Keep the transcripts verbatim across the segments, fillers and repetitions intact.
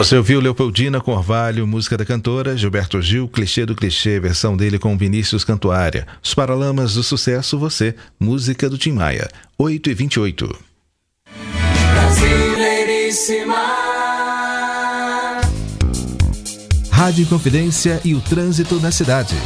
Você ouviu Leopoldina Carvalho, música da cantora, Gilberto Gil, Clichê do Clichê, versão dele com Vinícius Cantuária. Os Paralamas do Sucesso, Você, música do Tim Maia. oito e vinte e oito. Brasileiríssima. Rádio Confidência e o trânsito na cidade.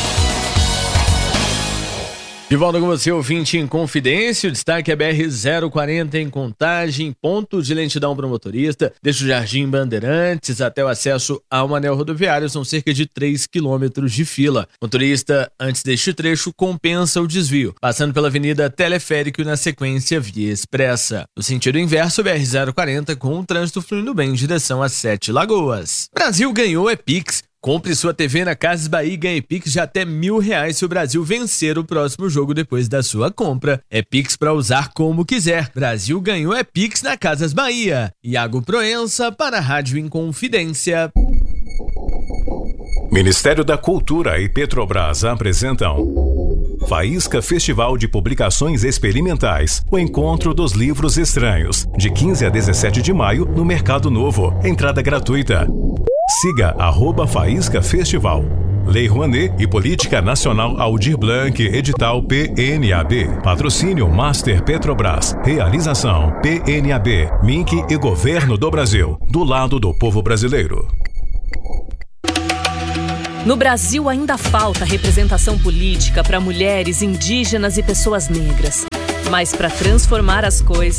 De volta com você, ouvinte em Confidência. O destaque é B R zero quarenta em Contagem, ponto de lentidão para o motorista, desde o Jardim Bandeirantes até o acesso ao anel rodoviário, são cerca de três quilômetros de fila. Motorista, antes deste trecho, compensa o desvio, passando pela Avenida Teleférico e na sequência Via Expressa. No sentido inverso, B R zero quarenta com o trânsito fluindo bem em direção a Sete Lagoas. Brasil ganhou é Pix. Compre sua T V na Casas Bahia e ganhe Pix de até mil reais se o Brasil vencer o próximo jogo depois da sua compra. É Pix para usar como quiser. Brasil ganhou é Pix na Casas Bahia. Iago Proença para a Rádio Inconfidência. Ministério da Cultura e Petrobras apresentam Faísca Festival de Publicações Experimentais, o encontro dos livros estranhos, de quinze a dezessete de maio no Mercado Novo. Entrada gratuita. Siga arroba Faísca Festival. Lei Rouanet e Política Nacional Aldir Blanc, edital P N A B. Patrocínio Master Petrobras. Realização P N A B, Mink e Governo do Brasil. Do lado do povo brasileiro. No Brasil ainda falta representação política para mulheres, indígenas e pessoas negras. Mas para transformar as coisas,